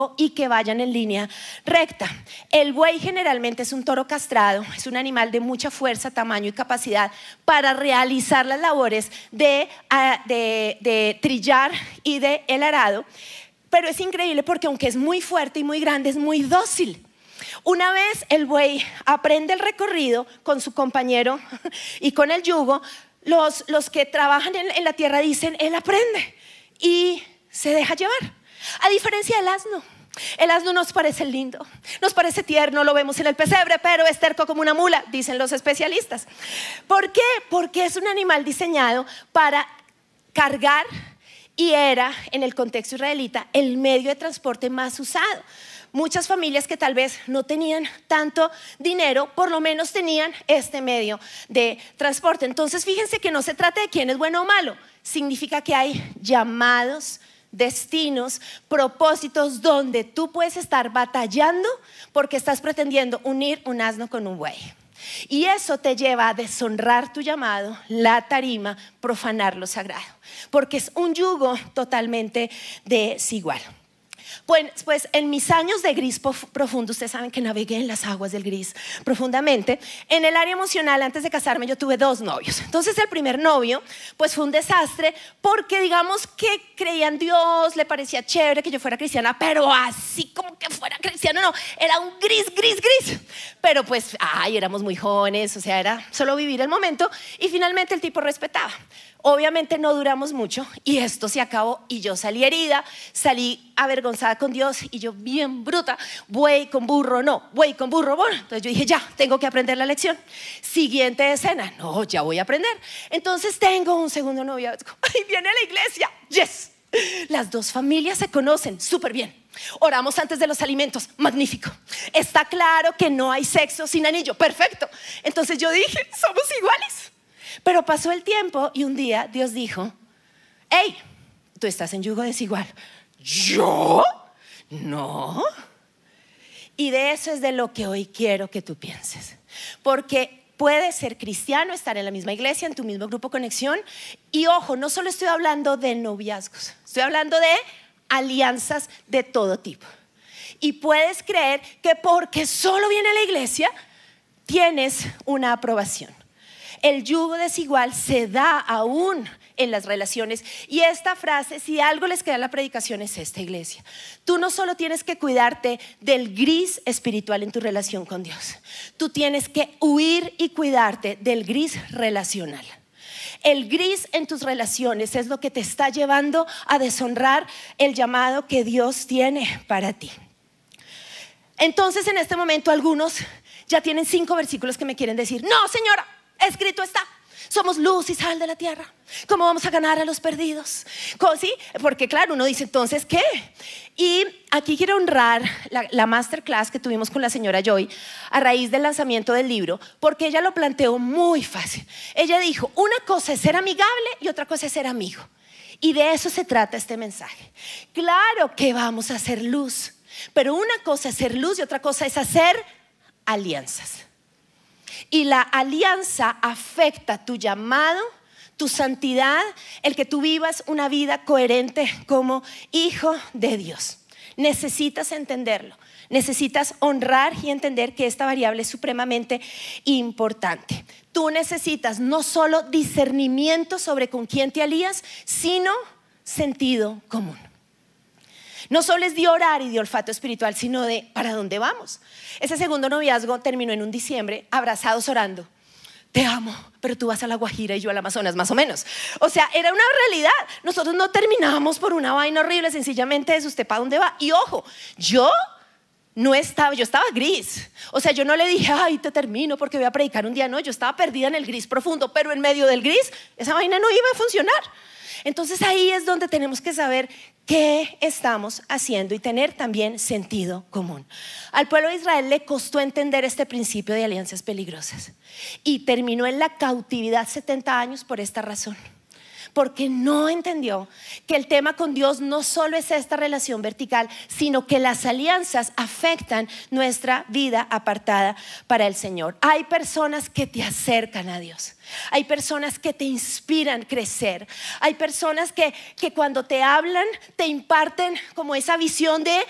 y que vayan en línea recta. El buey generalmente es un toro castrado, es un animal de mucha fuerza, tamaño y capacidad para realizar las labores de trillar y de el arado, pero es increíble porque aunque es muy fuerte y muy grande, es muy dócil. Una vez el buey aprende el recorrido con su compañero y con el yugo, los que trabajan en la tierra dicen, él aprende y se deja llevar. A diferencia del asno. El asno nos parece lindo, nos parece tierno, lo vemos en el pesebre, pero es terco como una mula, dicen los especialistas. ¿Por qué? Porque es un animal diseñado para cargar y era, en el contexto israelita, el medio de transporte más usado. Muchas familias que tal vez no tenían tanto dinero, por lo menos tenían este medio de transporte. Entonces fíjense que no se trata de quién es bueno o malo, significa que hay llamados, destinos, propósitos donde tú puedes estar batallando porque estás pretendiendo unir un asno con un buey. Y eso te lleva a deshonrar tu llamado, la tarima, profanar lo sagrado, porque es un yugo totalmente desigual. Pues en mis años de gris profundo, ustedes saben que navegué en las aguas del gris profundamente. En el área emocional, antes de casarme, yo tuve 2 novios. Entonces el primer novio pues fue un desastre porque digamos que creía en Dios, le parecía chévere que yo fuera cristiana, pero así como que fuera cristiano, no, era un gris. Pero pues, éramos muy jóvenes, o sea, era solo vivir el momento y finalmente el tipo respetaba. Obviamente no duramos mucho y esto se acabó y yo salí herida, salí avergonzada con Dios y yo bien bruta, buey con burro no, buey con burro bueno. Entonces yo dije ya, tengo que aprender la lección. Siguiente escena, no, ya voy a aprender. Entonces tengo un segundo noviazgo y viene a la iglesia, yes. Las 2 familias se conocen súper bien. Oramos antes de los alimentos, magnífico. Está claro que no hay sexo sin anillo, perfecto. Entonces yo dije, somos iguales. Pero pasó el tiempo y un día Dios dijo, hey, tú estás en yugo desigual. ¿Yo? No. Y de eso es de lo que hoy quiero que tú pienses. Porque puedes ser cristiano, estar en la misma iglesia, en tu mismo grupo Conexión. Y ojo, no solo estoy hablando de noviazgos, estoy hablando de alianzas de todo tipo. Y puedes creer que porque solo viene a la iglesia, tienes una aprobación. El yugo desigual se da aún en las relaciones. Y esta frase, si algo les queda en la predicación, es esta, iglesia. Tú no solo tienes que cuidarte del gris espiritual en tu relación con Dios. Tú tienes que huir y cuidarte del gris relacional. El gris en tus relaciones es lo que te está llevando a deshonrar el llamado que Dios tiene para ti. Entonces en este momento algunos ya tienen 5 versículos que me quieren decir, no señora, escrito está, somos luz y sal de la tierra. ¿Cómo vamos a ganar a los perdidos? ¿Sí? Porque claro, uno dice, entonces, ¿qué? Y aquí quiero honrar la masterclass que tuvimos con la señora Joy a raíz del lanzamiento del libro, porque ella lo planteó muy fácil. Ella dijo, una cosa es ser amigable y otra cosa es ser amigo. Y de eso se trata este mensaje. Claro que vamos a hacer luz, pero una cosa es ser luz y otra cosa es hacer alianzas. Y la alianza afecta tu llamado, tu santidad, el que tú vivas una vida coherente como hijo de Dios. Necesitas entenderlo, necesitas honrar y entender que esta variable es supremamente importante. Tú necesitas no solo discernimiento sobre con quién te alías, sino sentido común. No solo es de orar y de olfato espiritual, sino de para dónde vamos. Ese segundo noviazgo terminó en un diciembre, abrazados orando. Te amo, pero tú vas a La Guajira y yo al Amazonas, más o menos. O sea, era una realidad. Nosotros no terminábamos por una vaina horrible, sencillamente es usted para dónde va. Y ojo, yo estaba gris. O sea, yo no le dije, ay, te termino porque voy a predicar un día. No, yo estaba perdida en el gris profundo, pero en medio del gris, esa vaina no iba a funcionar. Entonces ahí es donde tenemos que saber qué estamos haciendo y tener también sentido común. Al pueblo de Israel le costó entender este principio de alianzas peligrosas y terminó en la cautividad 70 años por esta razón. Porque no entendió que el tema con Dios no solo es esta relación vertical, sino que las alianzas afectan nuestra vida apartada para el Señor. Hay personas que te acercan a Dios. Hay personas que te inspiran a crecer. Hay personas que cuando te hablan te imparten como esa visión de